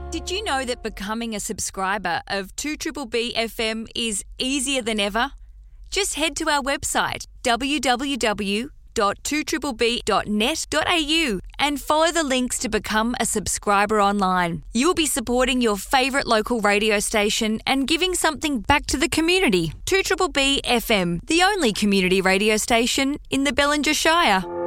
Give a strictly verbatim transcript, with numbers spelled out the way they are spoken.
Did you know that becoming a subscriber of two B B B F M is easier than ever? Just head to our website, w w w dot two b b b dot net dot a u, and follow the links to become a subscriber online. You'll be supporting your favourite local radio station and giving something back to the community. two B B B F M, the only community radio station in the Bellinger Shire.